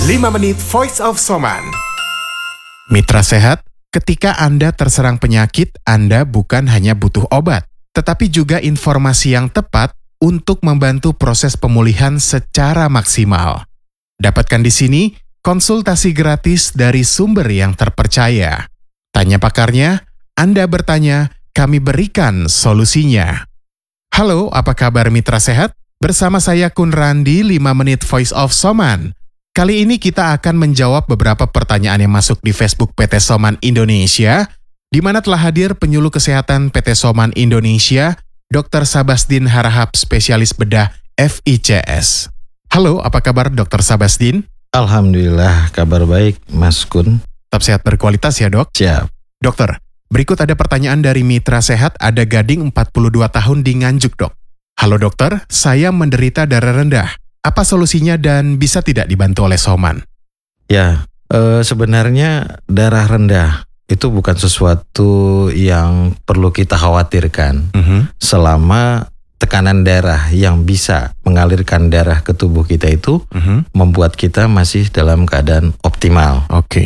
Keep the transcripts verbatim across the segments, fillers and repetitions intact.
lima menit Voice of Soman. Mitra sehat, ketika Anda terserang penyakit, Anda bukan hanya butuh obat, tetapi juga informasi yang tepat untuk membantu proses pemulihan secara maksimal. Dapatkan di sini konsultasi gratis dari sumber yang terpercaya. Tanya pakarnya, Anda bertanya, kami berikan solusinya. Halo, apa kabar mitra sehat? Bersama saya Kun Randi, lima menit Voice of Soman. Kali ini kita akan menjawab beberapa pertanyaan yang masuk di Facebook P T Soman Indonesia, di mana telah hadir penyuluh kesehatan P T Soman Indonesia, dokter Sabasdin Harahap, spesialis bedah F I C S. Halo, apa kabar dokter Sabasdin? Alhamdulillah, kabar baik Mas Kun. Tetap sehat berkualitas ya dok? Siap. Dokter, berikut ada pertanyaan dari mitra sehat, ada Gading empat puluh dua tahun di Nganjuk dok. Halo dokter, saya menderita darah rendah. Apa solusinya dan bisa tidak dibantu oleh Soman? Ya, e, sebenarnya darah rendah itu bukan sesuatu yang perlu kita khawatirkan. Uh-huh. Selama tekanan darah yang bisa mengalirkan darah ke tubuh kita itu uh-huh. membuat kita masih dalam keadaan optimal. Oke. Okay.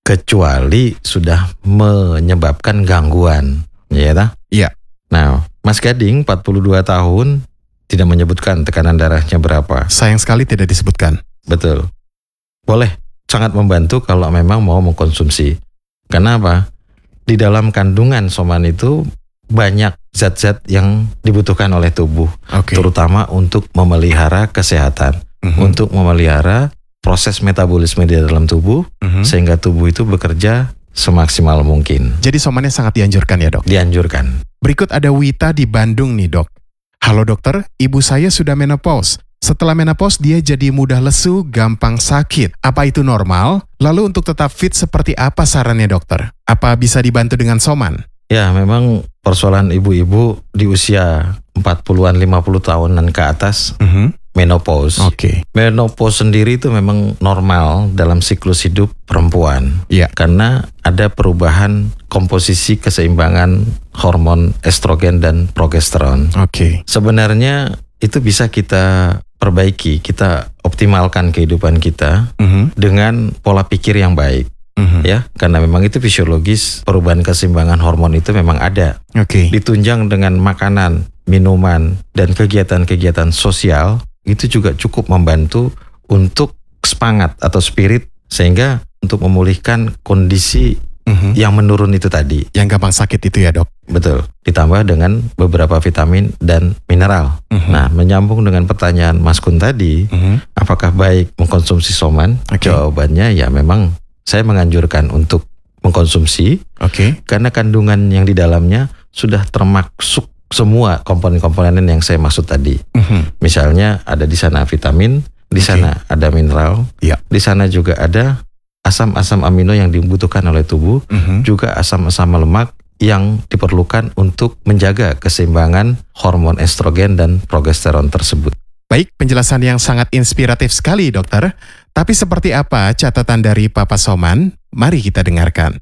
Kecuali sudah menyebabkan gangguan, ya tak? Iya. Nah, Mas Gading empat puluh dua tahun tidak menyebutkan tekanan darahnya berapa. Sayang sekali tidak disebutkan. Betul. Boleh, sangat membantu kalau memang mau mengkonsumsi. Kenapa? Di dalam kandungan Soman itu banyak zat-zat yang dibutuhkan oleh tubuh. Okay. Terutama untuk memelihara kesehatan. Uh-huh. Untuk memelihara proses metabolisme di dalam tubuh, uh-huh. sehingga tubuh itu bekerja semaksimal mungkin. Jadi Somannya sangat dianjurkan ya dok? Dianjurkan. Berikut ada Wita di Bandung nih dok. Halo dokter, ibu saya sudah menopause. Setelah menopause dia jadi mudah lesu, gampang sakit. Apa itu normal? Lalu untuk tetap fit seperti apa sarannya dokter? Apa bisa dibantu dengan Soman? Ya memang persoalan ibu-ibu di usia empat puluhan lima puluh tahunan ke atas, uh-huh. menopause. Oke. Okay. Menopause sendiri itu memang normal dalam siklus hidup perempuan. Iya. Yeah. Karena ada perubahan komposisi keseimbangan hormon estrogen dan progesteron. Oke. Okay. Sebenarnya itu bisa kita perbaiki, kita optimalkan kehidupan kita uh-huh. dengan pola pikir yang baik. Uh-huh. Ya, karena memang itu fisiologis, perubahan keseimbangan hormon itu memang ada. Oke. Okay. Ditunjang dengan makanan, minuman, dan kegiatan-kegiatan sosial itu juga cukup membantu untuk semangat atau spirit, sehingga untuk memulihkan kondisi uh-huh. yang menurun itu tadi. Yang gampang sakit itu ya dok? Betul. Ditambah dengan beberapa vitamin dan mineral. Uh-huh. Nah, menyambung dengan pertanyaan Mas Kun tadi, uh-huh. apakah baik mengkonsumsi Soman? Okay. Jawabannya ya memang saya menganjurkan untuk mengkonsumsi. Oke. Okay. Karena kandungan yang di dalamnya sudah termasuk semua komponen-komponen yang saya maksud tadi. Uh-huh. Misalnya ada di sana vitamin, di okay. sana ada mineral, yeah. di sana juga ada asam-asam amino yang dibutuhkan oleh tubuh, uh-huh. juga asam-asam lemak yang diperlukan untuk menjaga keseimbangan hormon estrogen dan progesteron tersebut. Baik, penjelasan yang sangat inspiratif sekali dokter. Tapi seperti apa catatan dari Papa Soman? Mari kita dengarkan.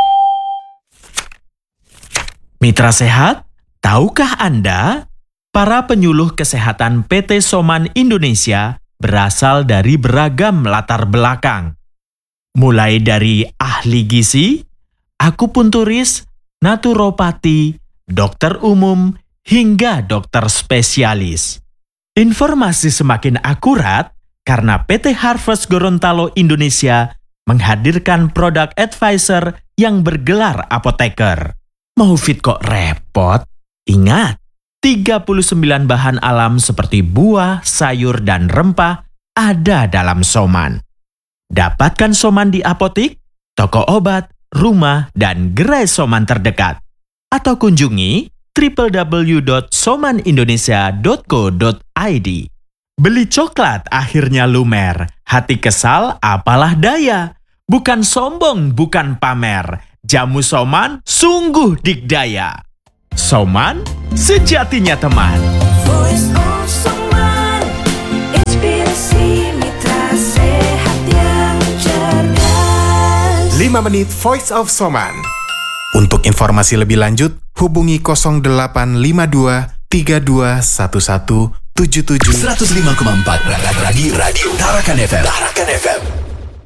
Mitra sehat, tahukah Anda? Para penyuluh kesehatan P T Soman Indonesia berasal dari beragam latar belakang. Mulai dari ahli gizi, akupunturis, naturopati, dokter umum, hingga dokter spesialis. Informasi semakin akurat karena P T Harvest Gorontalo Indonesia menghadirkan produk advisor yang bergelar apoteker. Mau fit kok repot? Ingat, tiga puluh sembilan bahan alam seperti buah, sayur, dan rempah ada dalam Soman. Dapatkan Soman di apotik, toko obat, rumah, dan gerai Soman terdekat. Atau kunjungi w w w dot soman indonesia dot co dot i d. Beli coklat akhirnya lumer, hati kesal apalah daya. Bukan sombong, bukan pamer. Jamu Soman sungguh dikdaya. Soman sejatinya teman. Voice of Soman, inspirasi mitra sehat yang cerdas. lima menit Voice of Soman. Untuk informasi lebih lanjut, hubungi nol delapan lima dua tiga dua satu satu tujuh tujuh seratus lima koma empat Radio Radio Tarakan F M. Tarakan F M.